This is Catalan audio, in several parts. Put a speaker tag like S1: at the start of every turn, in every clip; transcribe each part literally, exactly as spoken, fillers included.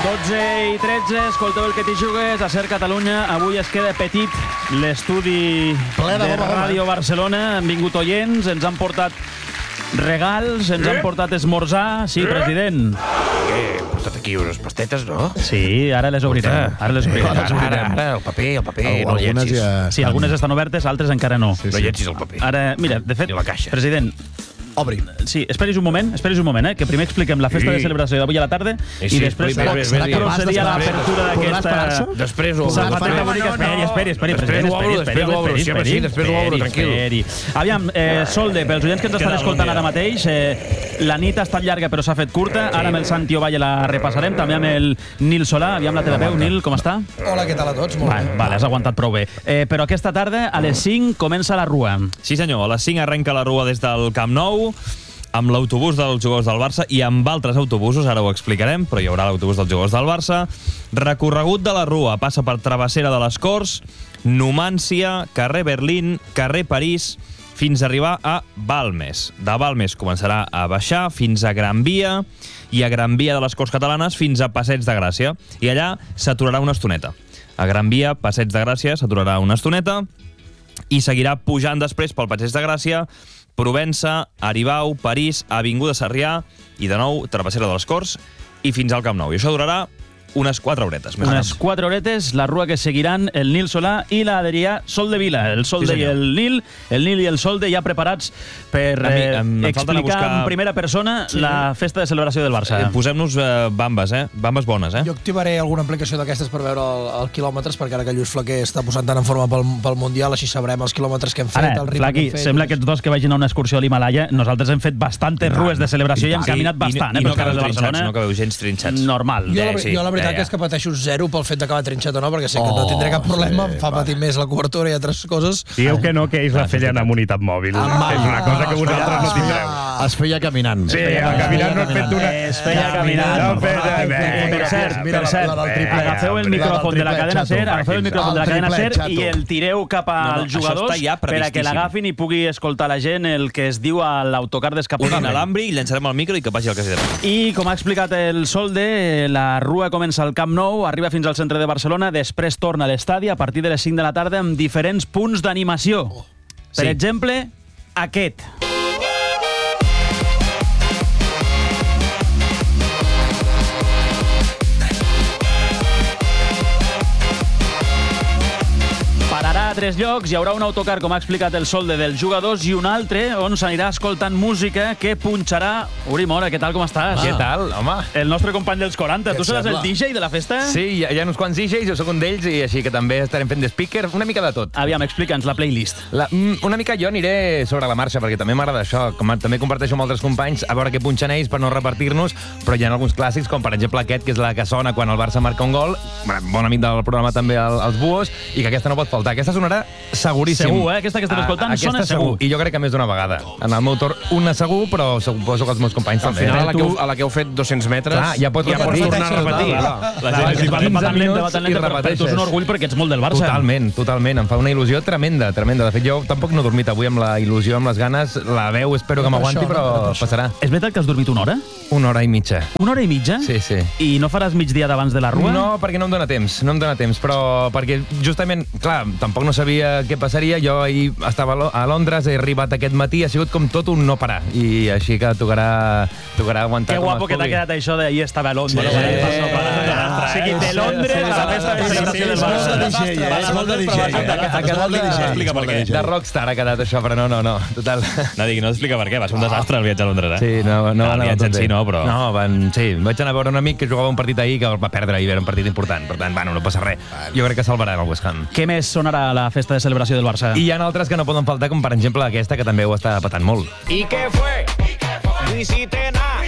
S1: dotze i tretze, escolteu el que t'hi jugues, a Ser Catalunya. Avui es queda petit l'estudi de, de Ràdio Barcelona. Han vingut oients, ens han portat regals, ens han portat esmorzar. Sí, president.
S2: Què? He portat aquí unes pastetes, no?
S1: Sí, ara les obrirem. Ara les obrirem.
S2: Ara, ara, ara, el paper, el paper,
S3: Al-
S2: no el
S3: algunes
S2: llencis.
S3: ja-
S1: Sí, algunes estan obertes, altres encara no.
S3: Sí,
S2: No llencis el paper.
S1: Ara, mira, de fet,
S2: Ni la caixa.
S1: president,
S3: Obri.
S1: sí, esperis un moment, esperis un moment, eh, que primer expliquem la festa
S2: Sí.
S1: de celebració d'avui a la tarda
S2: Sí,
S1: i
S2: sí,
S1: després
S2: bé, bé, bé, bé, bé.
S1: procedir a l'apertura
S3: Podrà
S1: d'aquesta...
S3: esperar-se?
S2: Després ho obro.
S1: Sabateta bonica, esperi, esperi, esperi,
S2: Després ho obro,
S1: esperi,
S2: després ho obro,
S1: esperi,
S2: sí, home, sí,
S1: esperi,
S2: després ho obro,
S1: esperi,
S2: tranquil.
S1: esperi. Aviam, eh, Solde, pels oients que ens estan escoltant ara mateix, eh, la nit ha estat llarga però s'ha fet curta, ara amb el Santi Ovalle la repassarem, també amb el Nil Solà, aviam la teva veu, Nil, com està?
S4: Hola, què tal a tots? Molt
S1: Vale,
S4: bé.
S1: vale, has aguantat prou bé. Eh, però aquesta tarda, a les cinc, comença la rua.
S5: Sí senyor, a les cinc arrenca la rua des del Camp Nou, amb l'autobús dels jugadors del Barça i amb altres autobusos, ara ho explicarem, però hi haurà l'autobús dels jugadors del Barça. Recorregut de la rua, passa per Travessera de les Corts, Numància, carrer Berlín, carrer París, fins a arribar a Balmes. De Balmes començarà a baixar fins a Gran Via i a Gran Via de les Corts Catalanes fins a Passeig de Gràcia. I allà s'aturarà una estoneta. A Gran Via, Passeig de Gràcia, s'aturarà una estoneta i seguirà pujant després pel Passeig de Gràcia, Provença, Aribau, París, Avinguda Sarrià i de nou Travessera de les Corts i fins al Camp Nou. I això durarà unes quatre horetes. Més o
S1: Unes
S5: menys.
S1: quatre horetes, la rua que seguiran el Nil Solà i la Adrià Sol de Vila. El Solde
S5: Sí,
S1: i
S5: senyor.
S1: el Nil, el Nil i el Solde ja preparats per
S5: A mi,
S1: eh,
S5: em- em falten a
S1: explicar
S5: buscar-
S1: en primera persona sí. la festa de celebració del Barça.
S5: Eh, Posem-nos eh, bambes, eh? Bambes bones, eh?
S4: Jo activaré alguna aplicació d'aquestes per veure el, el quilòmetres, perquè ara que Lluís Flaquer està posant tant en forma pel, pel Mundial, així sabrem els quilòmetres que hem fet,
S1: Ara,
S4: el ritme
S1: Flaqui,
S4: que hem fet.
S1: sembla que els dos que vagin a una excursió a l'Himalaya, nosaltres hem fet bastantes rues de celebració i, hem caminat
S5: Sí,
S1: bastant,
S5: i,
S1: eh,
S5: i no
S1: pels carrers de
S5: acabeu trinxats,
S1: Barcelona.
S5: no acabeu gens trinxats.
S1: Normal.
S4: Jo, la,
S5: Eh, sí,
S4: jo la veritat
S5: ja, ja.
S4: és que pateixo zero pel fet d'acabar trinxat o no, perquè sé que no
S3: Oh,
S4: tindré cap problema,
S3: sí,
S4: em fa
S3: va.
S4: patir més la cobertura i altres coses.
S6: Dieu que no, que ells la feien amb unitat mòbil.
S4: Ah,
S6: és una cosa que vosaltres no tindreu.
S3: Es feia caminant.
S6: Sí, el caminant no et fet una...
S1: Es feia caminant.
S6: No, però,
S1: Eh,
S6: eh,
S1: Per cert,
S3: mira,
S1: per cert,
S3: la del triple,
S1: agafeu el
S3: la del
S1: micròfon de la
S3: triple,
S1: cadena
S3: xato.
S1: SER, agafeu el micròfon de la
S3: El
S1: cadena
S3: triple,
S1: SER
S3: xato.
S1: i el tireu cap
S5: No, no,
S1: als
S5: això
S1: jugadors
S5: està ja
S1: per a que
S5: previstíssim.
S1: l'agafin i pugui escoltar la gent el que es diu a l'autocar
S5: Un
S1: d'escapotament.
S5: inalambri i llançarem el micro i que passi el que hagi de fer.
S1: I, com ha explicat el Solde, la rua comença al Camp Nou, arriba fins al centre de Barcelona, després torna a l'estadi a partir de les cinc de la tarda amb diferents punts d'animació. Per
S5: Sí.
S1: exemple, aquest. Pararà a tres llocs, hi haurà un autocar, com ha explicat el Solde, dels jugadors i un altre on s'anirà escoltant música que punxarà... Uri Mora, què tal, com estàs?
S7: Què tal, home?
S1: El nostre company dels quaranta.
S3: Què
S1: Tu
S3: et
S1: seràs el
S3: sembla?
S1: D J de la festa?
S7: Sí, hi ha, hi ha uns quants D Js, jo sóc un d'ells, i així que també estarem fent de speaker, una mica de tot.
S1: Aviam, explica'ns la playlist.
S7: La, mm, una mica jo aniré sobre la marxa, perquè també m'agrada això. Com a, també comparteixo amb altres companys a veure què punxen ells per no repartir-nos, però hi ha alguns clàssics, com per exemple aquest, que és la que sona quan el Barça marca un gol, bon amic del programa també, el, els Buos, i que aquesta no pot faltar. Aquesta sonarà seguríssim.
S1: Segur, eh? Aquesta que estem escoltant
S7: aquesta
S1: sona segur.
S7: I jo crec que més d'una vegada. En el meu torn, una segur, però suposo que els meus companys
S2: Al
S7: també.
S2: final, a la,
S7: Tu-
S2: que heu, a la que heu fet dos-cents metres,
S7: Clar, ja pots
S2: ja pots
S7: repetir.
S2: tornar a repetir.
S7: Clar,
S1: La
S7: clar,
S1: gent
S7: quinze
S1: va tan lenta, va tan
S7: minuts
S1: lenta,
S7: i
S1: però per tu
S7: repeteixes.
S1: és un orgull perquè ets molt del Barça.
S7: Totalment, totalment. Em fa una il·lusió tremenda, tremenda. De fet, jo tampoc no he dormit avui amb la il·lusió, amb les ganes. La veu espero que
S4: Per
S7: m'aguanti,
S4: això,
S7: però
S4: per això.
S7: passarà.
S1: És veritat que has dormit una hora?
S7: Una hora i mitja.
S1: Una hora i mitja?
S7: Sí, sí.
S1: I no faràs migdia d'abans de la rua?
S7: No, perquè no em dóna temps, no em dóna temps, però perquè justament, clar, tampoc no sabia què passaria. Jo ahir estava a Lo- a Londres, he arribat aquest matí, ha sigut com tot un no parar. I així que tocarà, tocarà aguantar
S1: Que
S7: com
S1: guapo
S7: es
S1: que t'ha
S7: pugui.
S1: quedat això de ahir estava a Londres.
S7: Sí,
S1: eh?
S7: sí,
S1: No parar. O sigui, de Londres a la festa de celebració del Barça.
S3: És molt de D J, eh? És molt de D J, eh?
S7: Ha quedat de,
S5: Explica per què.
S7: de rockstar ha quedat això, però no, no, no, total.
S5: No digui, no explica per què, va ser un desastre el viatge a Londres, eh?
S7: Sí, no, no,
S5: no
S7: va
S5: el
S7: anar
S5: viatge
S7: tot
S5: en
S7: bé.
S5: si no, però...
S7: No, van, sí, vaig anar a veure un amic que jugava un partit ahir que el va perdre i era un partit important. Per tant, bueno, no passa res. Jo crec que salvaran el West Ham.
S1: Què més sonarà a la festa de celebració del Barça?
S7: I hi ha altres que no poden faltar, com per exemple aquesta, que també ho està patant molt.
S8: ¿Y qué fue? No hiciste nada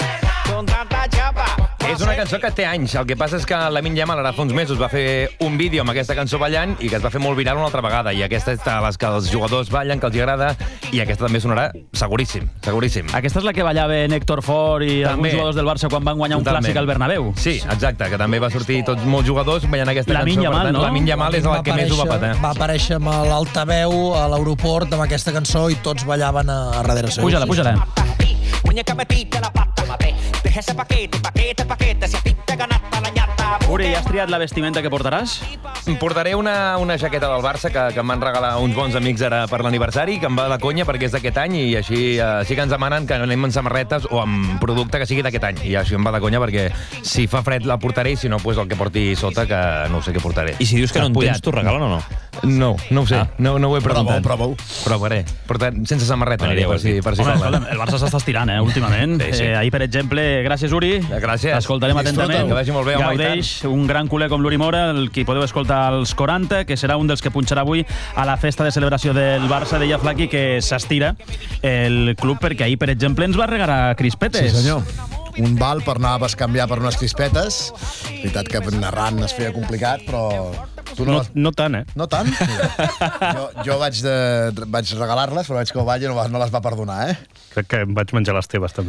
S8: con tanta chapa.
S7: És una cançó que té anys. El que passa és que Lamine Yamal ara fa uns mesos va fer un vídeo amb aquesta cançó ballant i que es va fer molt viral una altra vegada. I aquesta és de les que els jugadors ballen, que els agrada, i aquesta també sonarà seguríssim, seguríssim.
S1: Aquesta és la que ballaven Héctor Fort i
S7: També.
S1: alguns jugadors del Barça quan van guanyar un
S7: Totalment.
S1: clàssic al Bernabéu.
S7: Sí, exacte, que també va sortir tots molts jugadors ballant aquesta
S1: Lamine
S7: cançó.
S1: Yamal,
S7: per tant,
S1: no?
S7: Lamine Yamal és la que més ho va patar.
S4: Va aparèixer amb l'altaveu a l'aeroport amb aquesta cançó i tots ballaven a, a darrere seu.
S1: Puja-la, puja-la.
S8: Muñeca metiste la pata, mate. Deja ese paquete, paquete, paquete. Si a ti te ganaste la ñata.
S1: Uri, ja has triat la vestimenta que portaràs?
S7: Portaré una, una jaqueta del Barça que, que em van regalar uns bons amics ara per l'aniversari, que em va de conya perquè és d'aquest any i així uh, sí que ens demanen que anem amb samarretes o amb producte que sigui d'aquest any. I així em va de conya perquè si fa fred la portaré i si no, pues el que porti sota, que no sé què portaré.
S5: I si dius que no en tens, t'ho regalen o no?
S7: No, no ho sé, ah. no, no ho he preguntat.
S3: Prova-ho, prova-ho.
S7: Provaré. Portar, sense samarreta, aniré, per si, per si
S1: Home, escolta, el Barça s'està estirant, eh, últimament. Sí, sí. Eh, ahir, per exemple, gràcies, Uri.
S7: Gràcies.
S1: T'escoltarem atentament.
S7: Que vagi molt bé, home,
S1: Gaudeix, un gran culer com l'Uri Mora, el que podeu escoltar als quaranta, que serà un dels que punxarà avui a la festa de celebració del Barça. Deia Flaqui que s'estira el club perquè ahir, per exemple, ens va regalar crispetes.
S3: Sí, senyor. Un val per anar a bescanviar per unes crispetes. Veritat que narrant es feia complicat, però... Tu
S6: no, les... no tant, eh?
S3: No tant? jo, jo vaig, de, vaig regalar-les, però veig que el Valle no, no les va perdonar, eh?
S6: Crec que em vaig menjar les teves, també.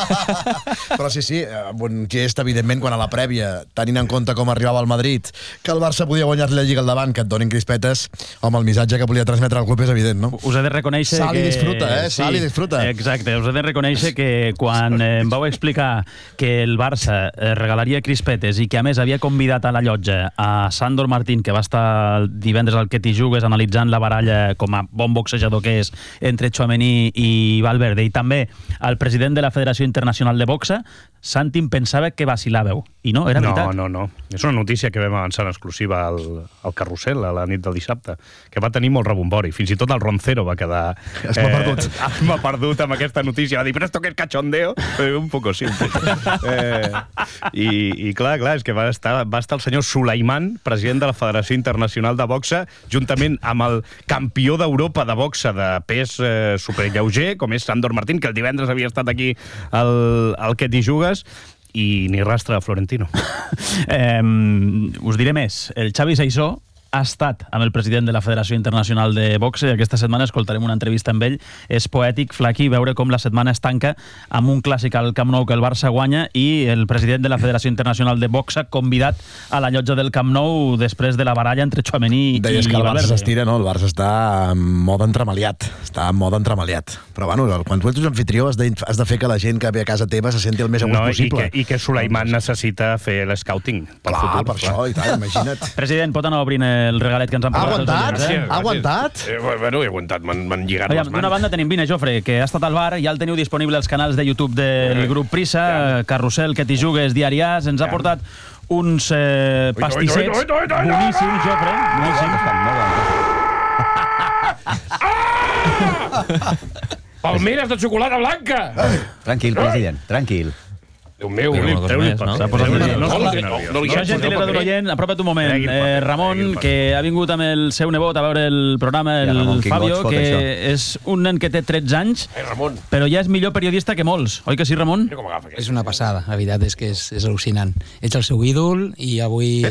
S3: Però sí, sí, amb un gest, evidentment, quan a la prèvia, tenint en compte com arribava el Madrid, que el Barça podia guanyar la Lliga al davant, que et donin crispetes, home, el missatge que volia transmetre al club és evident, no?
S1: Us he de reconèixer
S3: Sal
S1: que...
S3: i disfruta, eh?
S1: Sí,
S3: Sal i disfruta.
S1: Exacte, us he de reconèixer que quan eh, em vau explicar que el Barça eh, regalaria crispetes i que, a més, havia convidat a la llotja a Sandor Martín, que va estar divendres al Que t'hi jugues analitzant la baralla com a bon boxejador que és entre Tchouaméni i Valverde, i també al president de la Federació Internacional de Boxa, Santi em pensava que vacilàveu. I no, era veritat.
S6: No, no, no. És una notícia que vam avançar en exclusiva al, al Carrusel a la nit del dissabte, que va tenir molt rebombori. Fins i tot el Roncero va quedar...
S3: Es m'ha perdut.
S6: Eh, m'ha perdut amb aquesta notícia. Va dir, però esto que és cachondeo? Eh, un poco sí, un poco. Eh, i, I clar, clar, és que va estar, va estar el senyor Sulaiman, president de la Federació Internacional de Boxa, juntament amb el campió d'Europa de boxa de pes eh, superlleuger, com és Sandor Martín, que el divendres havia estat aquí al, al Que t'hi jugues, i ni rastre de Florentino.
S1: eh, us diré més. El Xavi Saissó ha estat amb el president de la Federació Internacional de Boxe i aquesta setmana escoltarem una entrevista amb ell. És poètic, Flaqui, veure com la setmana es tanca amb un clàssic al Camp Nou que el Barça guanya i el president de la Federació Internacional de Boxe convidat a la llotja del Camp Nou després de la baralla entre Tchouaméni i Valverde.
S3: Deies que el Barça s'estira, no? El Barça està en mode entremaliat. Està en mode entremaliat. Però, bueno, quan tu ets anfitrió has de, has de fer que la gent que ve a casa teva se senti el més a gust
S6: no,
S3: possible.
S6: I que, i que Sulaiman necessita fer l'escouting pel
S3: clar,
S6: futur.
S3: Per clar, això, i tal, imagina't.
S1: President, pot anar obrint el regalet que ens han
S3: Ha
S1: portat.
S3: aguantat?
S1: Eh?
S3: Ha aguantat?
S6: Eh, bueno, he aguantat, m'han lligat
S1: Aviam,
S6: les mans.
S1: d'una banda tenim Vine Jofre, que ha estat al bar, ja el teniu disponible als canals de YouTube del grup Prisa, ja. Carrusel, Que t'hi jugues, Diari As, ens ha portat uns eh, pastissets
S6: oi, oi, oi, oi, oi,
S1: boníssims, Jofre, boníssims.
S6: Palmeres de xocolata blanca!
S9: Tranquil, president, tranquil.
S6: Déu meu,
S5: Déu,
S6: treu-li
S5: no?
S6: S'ha posat nerviós. No, no, no, no,
S1: Això, gent, li d'un oient, apropa't un moment. Eh, Ramon, que ha vingut amb el seu nebot a veure el programa, el Fabio, que és un nen que té tretze anys, però ja és millor periodista que molts. Oi que sí, Ramon?
S10: És una passada, la veritat és que és, és al·lucinant. Ets el seu ídol i avui,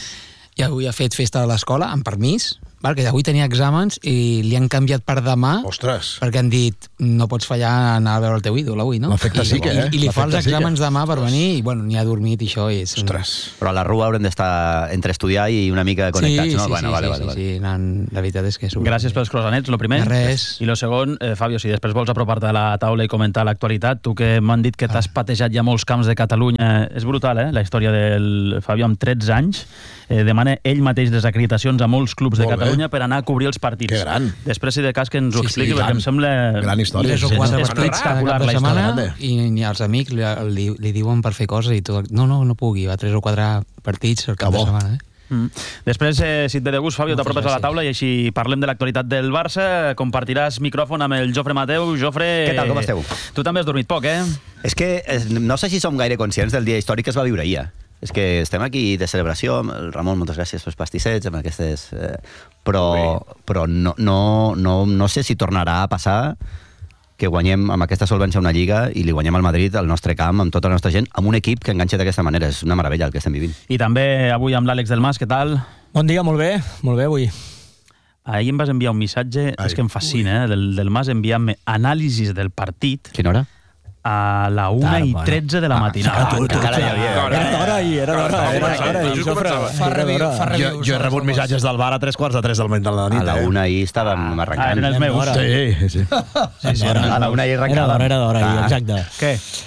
S10: i avui ha fet festa a l'escola, amb permís, perquè avui tenia exàmens i li han canviat per demà.
S3: Ostres.
S10: Perquè han dit, no pots fallar a anar a veure el teu ídol avui, no?
S3: L'efecte sí que, eh?
S10: I, i li fa els exàmens
S3: sí
S10: demà per venir i, bueno, ni ha dormit i això és...
S3: Ostres.
S9: Però a la rua haurem d'estar entre estudiar i una mica connectats,
S10: sí,
S9: no?
S10: Sí,
S9: bueno,
S10: sí,
S9: vale,
S10: sí,
S9: vale,
S10: sí,
S9: vale.
S10: sí, sí. La veritat és que... És
S1: Gràcies pels croissants, lo primer.
S10: Res.
S1: I lo segon, eh, Fabio, si després vols apropar-te a la taula i comentar l'actualitat, tu que m'han dit que t'has patejat ja molts camps de Catalunya, és brutal, eh? La història del Fabio amb tretze anys, eh, demana ell mateix desacreditacions a molts clubs de
S3: Molt
S1: Catalunya bé. Per anar a cobrir els partits.
S3: Que gran.
S1: Després, si de cas, que ens ho
S10: Sí, sí,
S1: expliqui, perquè
S3: gran.
S1: em sembla...
S3: Gran història.
S10: Tres o
S3: Sí,
S10: quatre
S3: sí,
S10: partits cada
S1: espectacular,
S10: cap de
S1: la
S10: setmana
S3: història.
S10: i, i els amics li, li, li diuen per fer coses i tot. No, no, no pugui, va tres o quatre partits al cap de setmana. Eh?
S1: Mm. Després, eh, si et ve de gust, Fabio,
S10: Moltes
S1: t'apropes a la
S10: gràcies.
S1: taula i així parlem de l'actualitat del Barça. Compartiràs micròfon amb el Jofre Mateu. Jofre...
S9: Què tal, com esteu?
S1: Tu també has dormit poc, eh?
S9: És que eh, no sé si som gaire conscients del dia històric que es va viure ahir. És que estem aquí de celebració, amb el Ramon, moltes gràcies pels pastissets, amb aquestes... Eh, però però no, no, no, no sé si tornarà a passar que guanyem amb aquesta solvència una lliga i li guanyem al Madrid al nostre camp, amb tota la nostra gent, amb un equip que enganxa d'aquesta manera. És una meravella el que estem vivint.
S1: I també avui amb l'Àlex del Mas, què tal?
S11: Bon dia, molt bé, molt bé avui.
S1: Ahir em vas enviar un missatge,
S3: Ai.
S1: és que em fascina, eh, del, del Mas enviant-me anàlisis del partit
S9: Quina hora?
S1: a la una i tretze de la matinada.
S11: Ah, tu, tu,
S9: Encara hi havia.
S11: Era d'hora ahir, era d'hora, era d'hora ahir, Jofre.
S4: Fa review, fa
S3: Jo,
S4: review.
S3: jo he rebut missatges del bar a tres quarts de tres del de la nit.
S9: A la
S3: eh?
S9: una ahir estàvem
S1: Ah,
S9: arrencant.
S1: eren els meus.
S3: Sí, sí.
S11: Sí, sí,
S9: A la una ahir
S11: era
S9: arrencàvem.
S11: d'hora, era d'hora ahir,
S9: Ah.
S11: exacte.
S1: Què?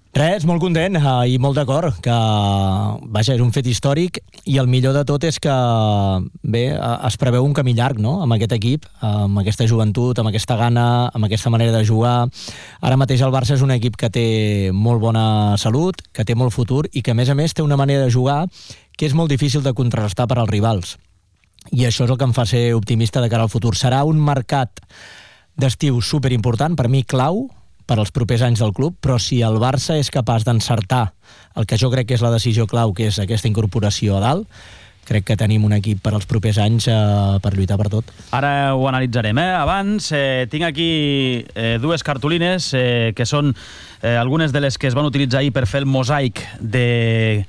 S11: Res, molt content uh, i molt d'acord, que vaja, és un fet històric i el millor de tot és que bé, uh, es preveu un camí llarg, no?, amb aquest equip, uh, amb aquesta joventut, amb aquesta gana, amb aquesta manera de jugar. Ara mateix el Barça és un equip que té molt bona salut, que té molt futur i que a més a més té una manera de jugar que és molt difícil de contrarrestar per als rivals. I això és el que em fa ser optimista de cara al futur. Serà un mercat d'estiu superimportant, per mi clau, per als propers anys del club, però si el Barça és capaç d'encertar el que jo crec que és la decisió clau, que és aquesta incorporació a dalt, crec que tenim un equip per als propers anys eh, per lluitar per tot.
S1: Ara ho analitzarem, eh? Abans eh, tinc aquí eh, dues cartolines eh, que són eh, algunes de les que es van utilitzar ahir per fer el mosaic de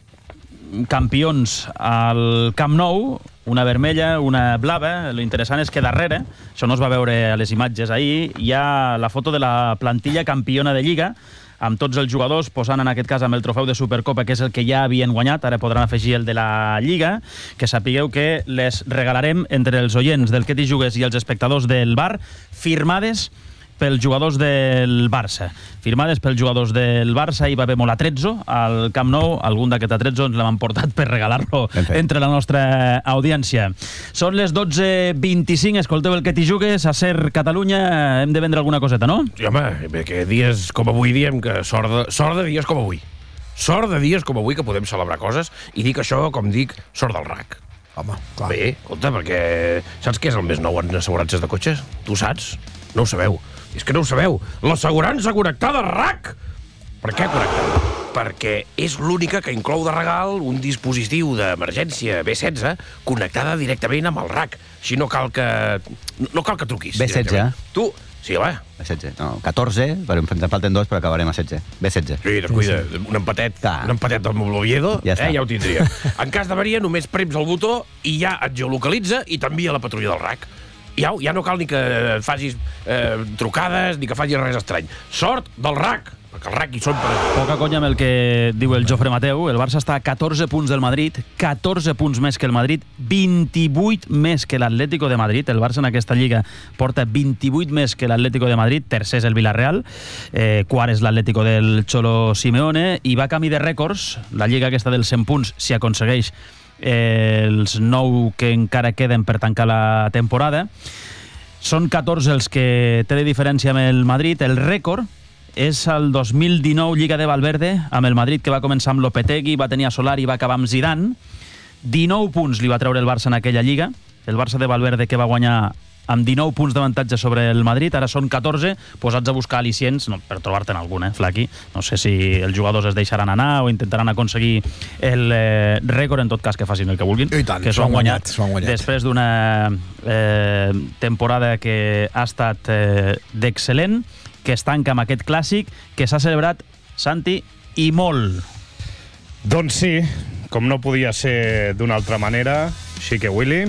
S1: campions al Camp Nou, una vermella, una blava. Lo interessant és que darrere, això no es va veure a les imatges ahir, hi ha la foto de la plantilla campiona de Lliga, amb tots els jugadors posant en aquest cas amb el trofeu de Supercopa, que és el que ja havien guanyat. Ara podran afegir el de la Lliga, que sapigueu que les regalarem entre els oients del Que t'hi jugues i els espectadors del bar, firmades pels jugadors del Barça. Firmades pels jugadors del Barça. Hi va haver molt atrezzo al Camp Nou. Algun d'aquest atrezzo ens l'hem portat per regalar-lo entre la nostra audiència. Són les dotze vint-i-cinc. Escolteu el Que t'hi jugues a Ser Catalunya. Hem de vendre alguna coseta, no?
S2: Sí, home, que dies com avui diem que sort de, sort de dies com avui. Sort de dies com avui que podem celebrar coses i dic això, com dic, sort del R A C.
S4: Home, clar.
S2: Bé, escolta, perquè saps què és el més nou en assegurances de cotxes? Tu saps? No ho sabeu. És que no ho sabeu. L'assegurança connectada R A C! Per què connectada? Perquè és l'única que inclou de regal un dispositiu d'emergència B setze connectada directament amb el R A C. Així no cal que... no cal que truquis.
S9: B setze?
S2: Tu... Sí, home.
S9: B setze. No, catorze, però ens en falten dos, però acabarem a setze. B setze.
S2: Sí, descuida. Un empatet, un empatet amb l'Oviedo,
S9: ja,
S2: eh, ja ho tindria. En cas d'avaria, només prems el botó i ja et geolocalitza i t'envia la patrulla del R A C. Ja, ja no cal ni que facis eh, trucades ni que facis res estrany. Sort del R A C, perquè el R A C hi són per...
S1: Poca conya amb el que diu el Jofre Mateu. El Barça està a catorze punts del Madrid, catorze punts més que el Madrid, vint-i-vuit més que l'Atlético de Madrid. El Barça en aquesta lliga porta vint-i-vuit més que l'Atlético de Madrid. Tercer és el Villarreal, eh, quart és l'Atlético del Cholo Simeone, i va camí de rècords. La lliga aquesta dels cent punts, si aconsegueix Eh, els nou que encara queden per tancar la temporada. Són catorze els que té de diferència amb el Madrid. El rècord és el dos mil dinou Lliga de Valverde, amb el Madrid, que va començar amb Lopetegui, va tenir a Solari i va acabar amb Zidane. dinou punts li va treure el Barça en aquella Lliga. El Barça de Valverde, que va guanyar amb dinou punts d'avantatge sobre el Madrid, ara són catorze, posats a buscar al·licients, no, per trobar-te'n algun, eh, Flaqui. No sé si els jugadors es deixaran anar o intentaran aconseguir el eh, rècord, en tot cas que facin el que vulguin.
S4: I tant,
S1: que s'ho han guanyat,
S4: guanyat, guanyat.
S1: després d'una eh, temporada que ha estat eh, d'excel·lent, que es tanca amb aquest clàssic, que s'ha celebrat, Santi, i molt.
S6: Doncs sí, com no podia ser d'una altra manera, Xique Willy.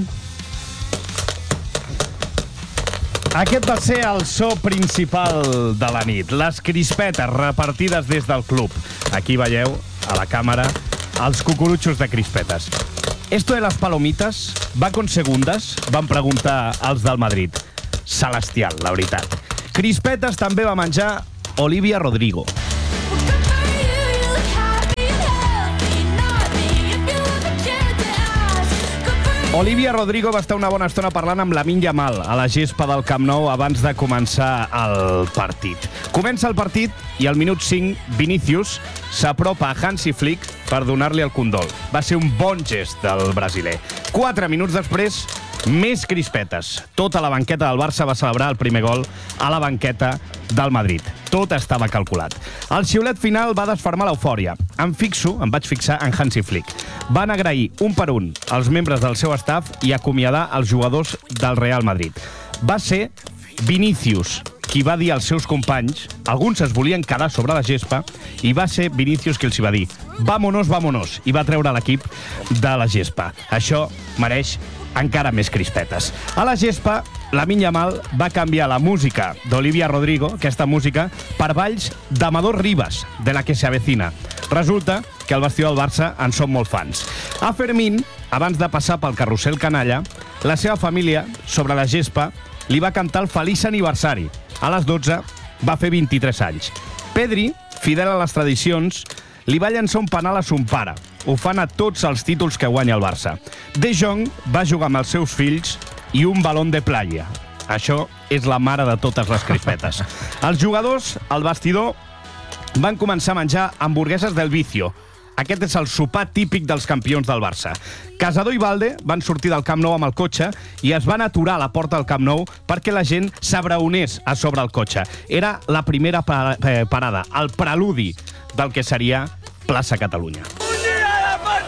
S6: Aquest va ser el so principal de la nit. Les crispetes repartides des del club. Aquí veieu, a la càmera, els cucurutxos de crispetes. Esto de las palomitas va con segundas? Van preguntar els del Madrid. Celestial, la veritat. Crispetes també va menjar Olivia Rodrigo. Olivia Rodrigo va estar una bona estona parlant amb Lamine Yamal a la gespa del Camp Nou abans de començar el partit. Comença el partit i al minut cinc Vinícius s'apropa a Hansi Flick per donar-li el condol. Va ser un bon gest del brasiler. Quatre minuts després, més crispetes. Tota la banqueta del Barça va celebrar el primer gol a la banqueta del Madrid. Tot estava calculat. El xiulet final va desfermar l'eufòria. Em fixo, em vaig fixar en Hansi Flick. Van agrair un per un als membres del seu staff i acomiadar els jugadors del Real Madrid. Va ser Vinícius qui va dir als seus companys, alguns es volien quedar sobre la gespa, i va ser Vinícius qui els va dir «Vámonos, vámonos», i va treure l'equip de la gespa. Això mereix encara més crispetes. A la gespa, Lamine Yamal va canviar la música d'Olivia Rodrigo, aquesta música, per balls d'Amador Rivas, de la que se avecina. Resulta que al vestidor del Barça en són molt fans. A Fermín, abans de passar pel carrusel canalla, la seva família, sobre la gespa, li va cantar el feliç aniversari. A les dotze va fer vint-i-tres anys. Pedri fidel a les tradicions, li va llançar un penal a son pare. Ho fan a tots els títols que guanya el Barça. De Jong va jugar amb els seus fills i un balón de playa. Això és la mare de totes les crispetes. Els jugadors, al vestidor, van començar a menjar hamburgueses del Vicio. Aquest és el sopar típic dels campions del Barça. Casadó i Valde van sortir del Camp Nou amb el cotxe i es van aturar a la porta del Camp Nou perquè la gent s'abraonés a sobre el cotxe. Era la primera parada, el preludi del que seria Plaça Catalunya.